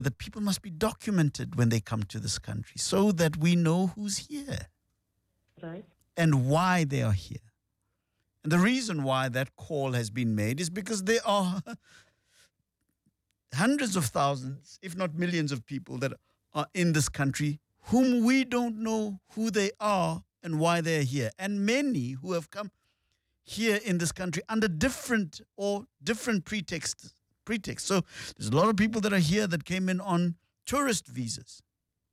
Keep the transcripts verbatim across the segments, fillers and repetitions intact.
that people must be documented when they come to this country so that we know who's here Right. and why they are here. And the reason why that call has been made is because there are hundreds of thousands, if not millions of people that are in this country whom we don't know who they are and why they're here. And many who have come here in this country under different or different pretexts. Pretext. So there's a lot of people that are here that came in on tourist visas.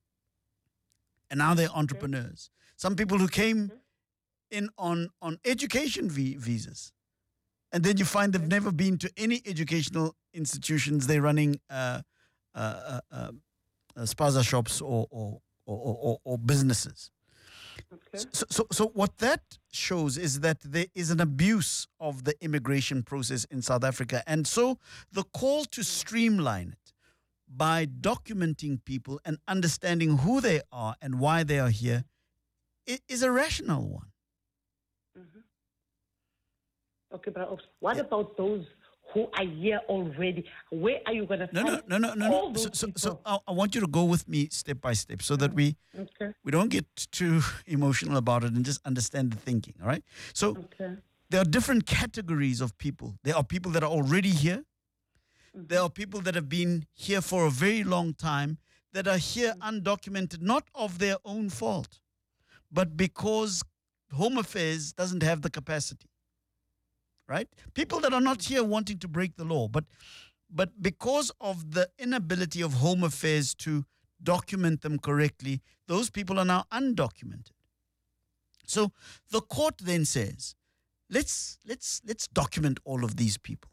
And now they're entrepreneurs. Some people who came in on, on education vi- visas. And then you find they've never been to any educational institutions. They're running uh, uh, uh, uh, uh, spaza shops or, or, or, or, or businesses. Okay. So, so, so what that shows is that there is an abuse of the immigration process in South Africa. And so the call to streamline it by documenting people and understanding who they are and why they are here i- is a rational one. Mm-hmm. Okay, but Ops, what Yeah. about those who are here already? Where are you going to No, find no, no, no, no. all no. So, those so, so people? I, I want you to go with me step by step so that we, Okay. we don't get too emotional about it and just understand the thinking, all right? So Okay. there are different categories of people. There are people that are already here. There are people that have been here for a very long time that are here undocumented, not of their own fault, but because Home Affairs doesn't have the capacity, right? People that are not here wanting to break the law, but but because of the inability of Home Affairs to document them correctly, those people are now undocumented. So the court then says, let's let's let's document all of these people,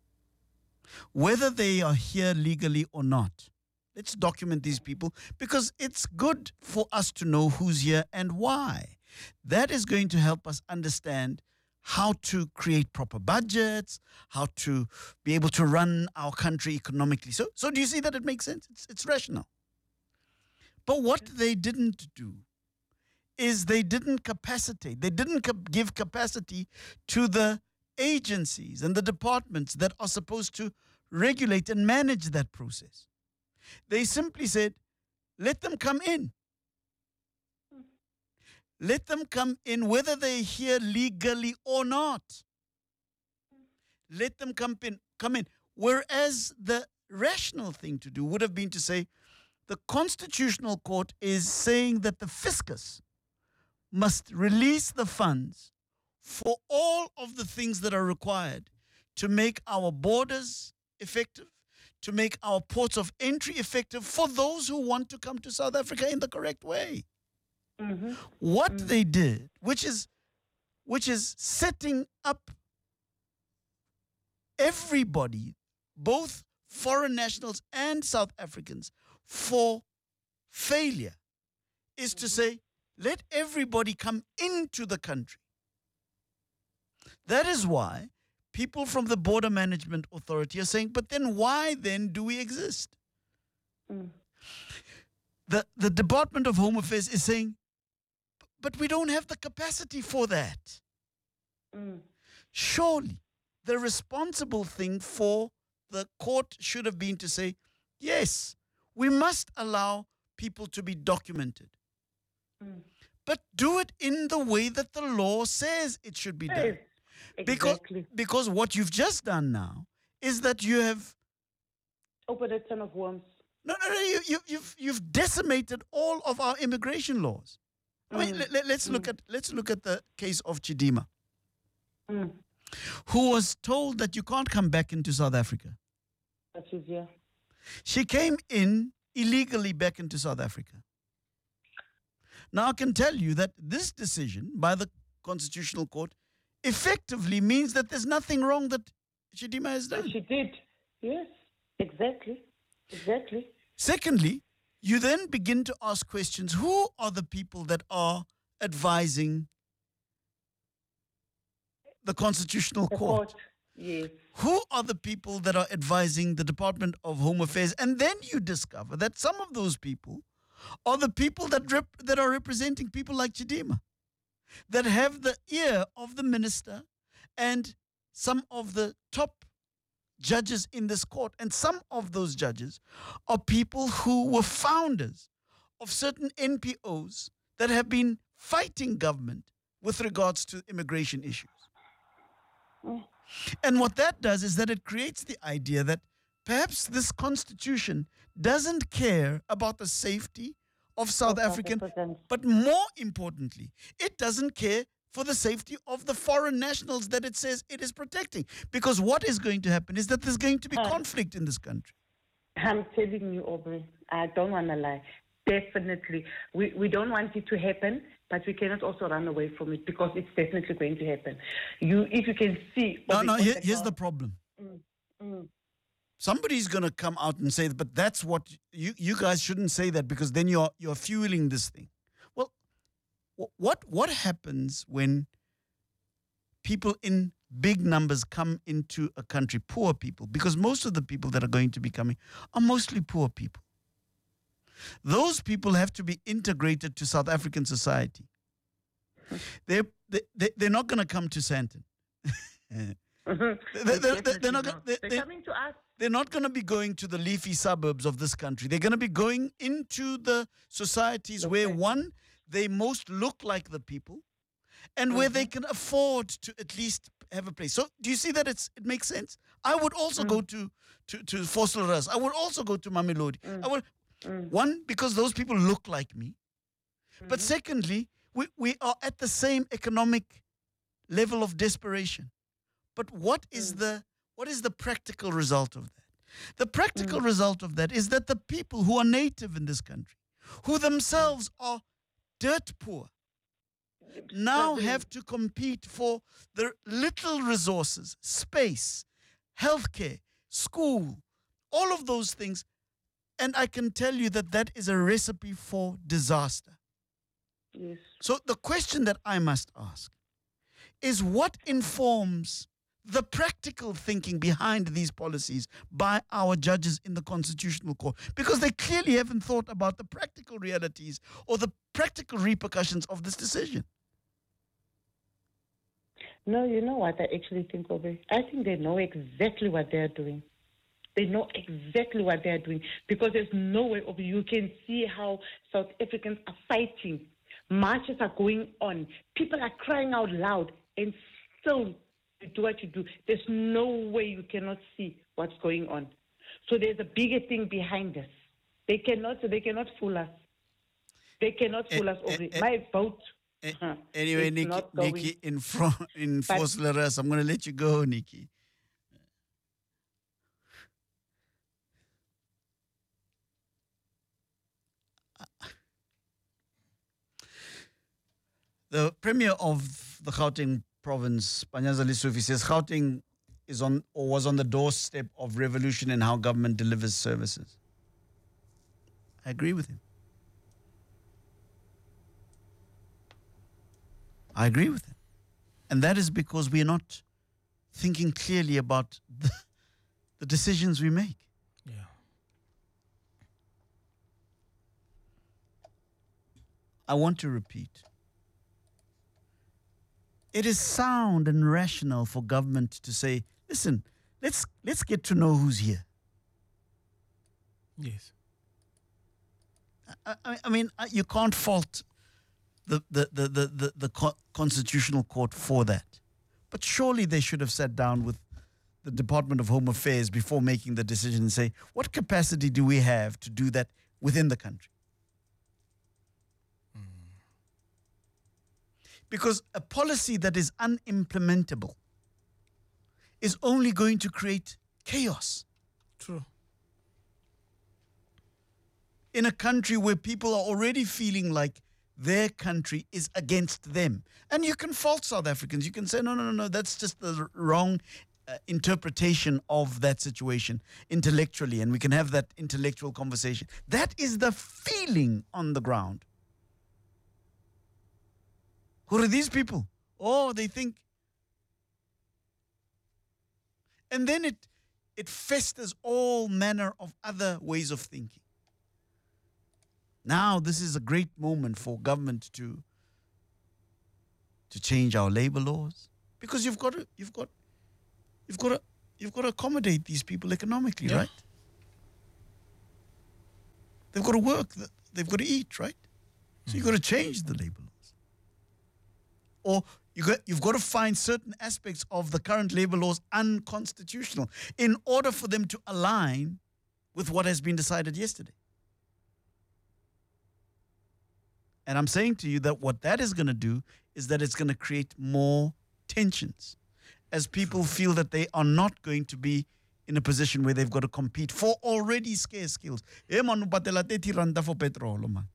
whether they are here legally or not. Let's document these people because it's good for us to know who's here and why. That is going to help us understand how to create proper budgets, how to be able to run our country economically. So, so do you see that it makes sense? It's, it's rational. But what they didn't do is they didn't capacitate, they didn't cap- give capacity to the agencies and the departments that are supposed to regulate and manage that process. They simply said, let them come in. Let them come in whether they're here legally or not. Let them come in, come in. Whereas the rational thing to do would have been to say, the Constitutional Court is saying that the fiscus must release the funds for all of the things that are required to make our borders effective, to make our ports of entry effective for those who want to come to South Africa in the correct way. Mm-hmm. What they did, which is which is setting up everybody, both foreign nationals and South Africans, for failure, is to say, let everybody come into the country. That is why people from the Border Management Authority are saying, but then why then do we exist? Mm. The, the Department of Home Affairs is saying, but we don't have the capacity for that. Mm. Surely the responsible thing for the court should have been to say, yes, we must allow people to be documented. Mm. But do it in the way that the law says it should be done. Yes, Because, exactly. because what you've just done now is that you have Open a ton of worms. no no no you, you you've you've decimated all of our immigration laws. I mean, Mm. let, let, let's look Mm. at let's look at the case of Chidima, Mm. who was told that you can't come back into South Africa. That is, yeah. She came in illegally back into South Africa. Now I can tell you that this decision by the Constitutional Court effectively means that there's nothing wrong that Chidima has done. She did. Yes, exactly. Exactly. Secondly, you then begin to ask questions. Who are the people that are advising the Constitutional The Court? court. Yes. Who are the people that are advising the Department of Home Affairs? And then you discover that some of those people are the people that rep- that are representing people like Chidima, that have the ear of the minister and some of the top judges in this court. And some of those judges are people who were founders of certain N P Os that have been fighting government with regards to immigration issues. Mm. And what that does is that it creates the idea that perhaps this constitution doesn't care about the safety of South Of South African, Africans. but more importantly, it doesn't care for the safety of the foreign nationals that it says it is protecting. Because what is going to happen is that there's going to be Uh. conflict in this country. I'm telling you, Aubrey, I don't want to lie. Definitely. We, we don't want it to happen, but we cannot also run away from it because it's definitely going to happen. You, if you can see... No, what no, they- here, what here's they the call- problem. Mm, mm. Somebody's going to come out and say, but that's what, you, you guys shouldn't say that because then you're, you're fueling this thing. Well, wh- what, what happens when people in big numbers come into a country, poor people, because most of the people that are going to be coming are mostly poor people. Those people have to be integrated to South African society. They're, they, they, they're not going to come to Sandton. Mhm. They- they- They they're definitely not not. gonna- they- They're they- coming to us. They're not going to be going to the leafy suburbs of this country. They're going to be going into the societies where, Okay. one, they most look like the people and where they Mhm. can afford to at least have a place. So do you see that it's it makes sense? I would also Mm. go to, to, to Vosloorus. I would also go to Mamelodi. Mm. I would, Mm. one, because those people look like me. But Mhm. secondly, we, we are at the same economic level of desperation. But what is Mm. the what is the practical result of that? The practical Mm. result of that is that the people who are native in this country, who themselves are dirt poor, now Struggling. have to compete for the little resources, space, healthcare, school, all of those things. And I can tell you that that is a recipe for disaster. Yes. So the question that I must ask is what informs the practical thinking behind these policies by our judges in the Constitutional Court? Because they clearly haven't thought about the practical realities or the practical repercussions of this decision. No, you know what I actually think of it? I think they know exactly what they're doing. They know exactly what they're doing because there's no way of you can see how South Africans are fighting. Marches are going on. People are crying out loud and still you do what you do. There's no way you cannot see what's going on. So there's a bigger thing behind us. They cannot they cannot fool us. They cannot fool Eh, us eh, over it. eh, My vote. Eh, huh, Anyway, is Nikki, not going. Nikki in front in But- Vosloorus, I'm going to let you go, Nikki. The Premier of the Gauteng province, Panyaza Lesufi, says Gauteng is on or was on the doorstep of revolution in how government delivers services. I agree with him. I agree with him. And that is because we are not thinking clearly about the, the decisions we make. Yeah. I want to repeat. It is sound and rational for government to say, listen, let's let's get to know who's here. Yes. I, I, I mean, I- you can't fault the the, the, the, the, the co- Constitutional Court for that. But surely they should have sat down with the Department of Home Affairs before making the decision and say, what capacity do we have to do that within the country? Because a policy that is unimplementable is only going to create chaos True. in a country where people are already feeling like their country is against them. And you can fault South Africans. You can say, no, no, no, no, that's just the r- wrong uh, interpretation of that situation intellectually, and we can have that intellectual conversation. That is the feeling on the ground. Who are these people? Oh, they think. And then it it festers all manner of other ways of thinking. Now this is a great moment for government to to change our labor laws, because you've got to, you've got you've got a you've got to accommodate these people economically, Yeah. right? They've got to work. They've got to eat, right? So you've got to change the labor laws. Or you got, you've got to find certain aspects of the current labor laws unconstitutional in order for them to align with what has been decided yesterday. And I'm saying to you that what that is going to do is that it's going to create more tensions as people feel that they are not going to be in a position where they've got to compete for already scarce skills. Eh, man, upatela thirty randa for petrol, man.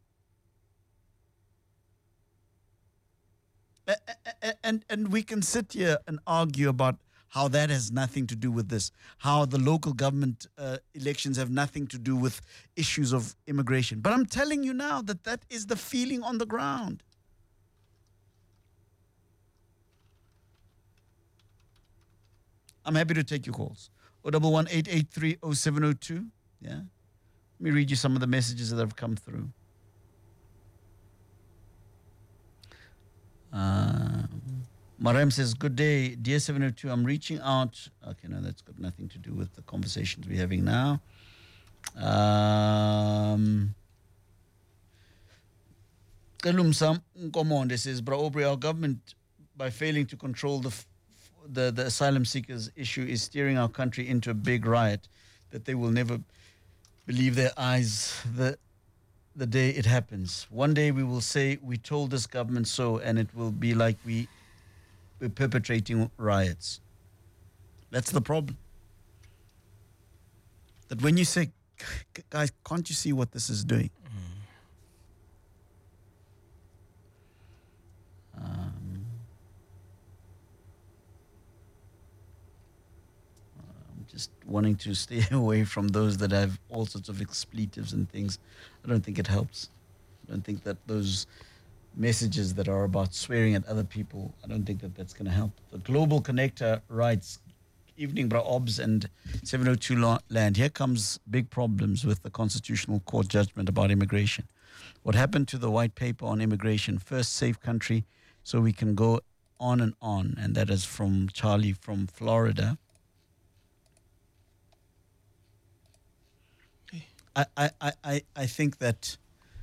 A- a- a- And, and we can sit here and argue about how that has nothing to do with this, how the local government uh, elections have nothing to do with issues of immigration. But I'm telling you now that that is the feeling on the ground. I'm happy to take your calls. oh one one eight eight three oh seven oh two. Yeah. Let me read you some of the messages that have come through. Um, Mariam says, good day, dear seven oh two. I'm reaching out. Okay, no, that's got nothing to do with the conversations we're having now. Um, Kelumsam Nkomonde says, Bra Aubrey, our government, by failing to control the, f- the, the asylum seekers issue, is steering our country into a big riot that they will never believe their eyes the, the day it happens. One day we will say, we told this government so, and it will be like we we're perpetrating riots. That's the problem. That when you say, guys, can't you see what this is doing? Um, I'm just wanting to stay away from those that have all sorts of expletives and things. I don't think it helps. I don't think that those messages that are about swearing at other people, I don't think that that's going to help. The Global Connector writes, evening, Bra Obs and seven oh two lo- land. Here comes big problems with the Constitutional Court judgment about immigration. What happened to the white paper on immigration? First safe country, so we can go on and on. And that is from Charlie from Florida. I, I, I, I I think that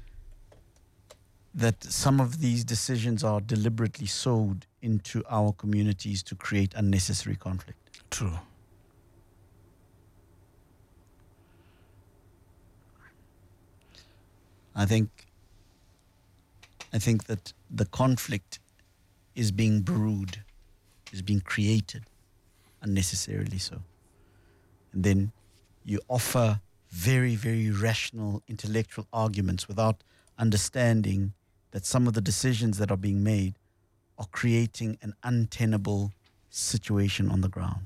that some of these decisions are deliberately sowed into our communities to create unnecessary conflict. True. I think I think that the conflict is being brewed, is being created unnecessarily so. And then you offer very, very rational intellectual arguments without understanding that some of the decisions that are being made are creating an untenable situation on the ground.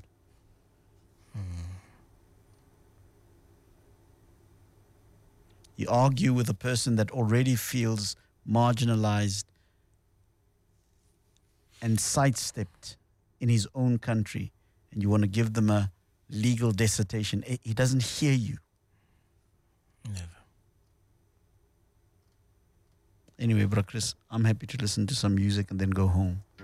You argue with a person that already feels marginalized and sidestepped in his own country, and you want to give them a legal dissertation. Eh, He doesn't hear you. Never. Anyway, Bra Chris, I'm happy to listen to some music and then go home.